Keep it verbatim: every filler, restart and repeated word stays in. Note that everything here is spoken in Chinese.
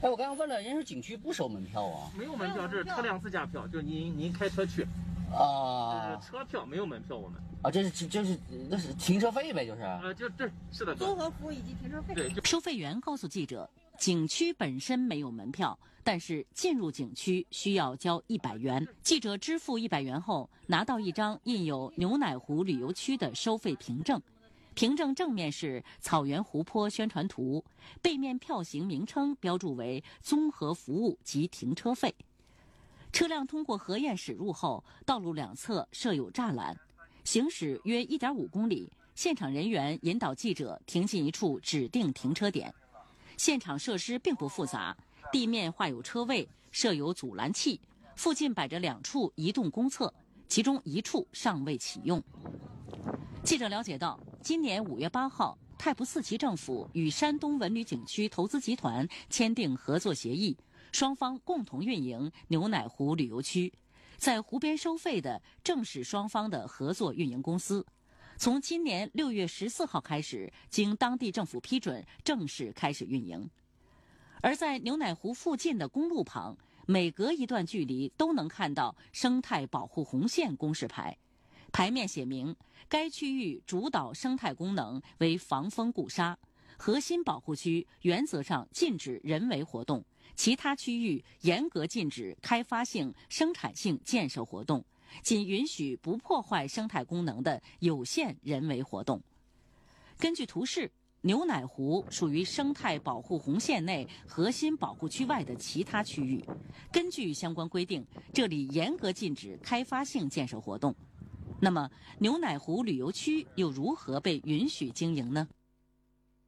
哎，我刚刚问了，人家说景区不收门票啊？ 没有门票，这是车辆自驾票，就您您开车去。 啊， 这是车票，没有门票，我们。 啊，这是这是那是停车费呗，就是。 呃，就这是的。 综合服务以及停车费。 对， 收费员告诉记者，景区本身没有门票，但是进入景区需要交一百元。记者支付一百元后，拿到一张印有牛奶湖旅游区的收费凭证。凭证正面是草原湖泊宣传图，背面票型名称标注为综合服务及停车费。车辆通过核验驶入后，道路两侧设有栅栏，行驶约 一点五公里，现场人员引导记者停进一处指定停车点。现场设施并不复杂，地面画有车位，设有阻拦器，附近摆着两处移动公厕，其中一处尚未启用。记者了解到，今年五月八号，太仆寺旗政府与山东文旅景区投资集团签订合作协议，双方共同运营牛奶湖旅游区，在湖边收费的正是双方的合作运营公司。从今年六月十四号开始，经当地政府批准，正式开始运营。而在牛奶湖附近的公路旁，每隔一段距离都能看到生态保护红线公示牌，牌面写明该区域主导生态功能为防风固沙，核心保护区原则上禁止人为活动，其他区域严格禁止开发性、生产性建设活动，仅允许不破坏生态功能的有限人为活动。根据图示，牛奶湖属于生态保护红线内核心保护区外的其他区域。根据相关规定，这里严格禁止开发性建设活动。那么，牛奶湖旅游区又如何被允许经营呢？